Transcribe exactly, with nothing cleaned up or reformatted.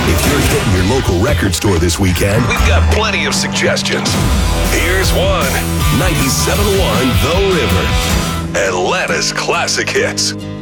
If you're hitting your local record store this weekend, we've got plenty of suggestions. Here's one. ninety-seven point one The River, Atlanta's classic hits.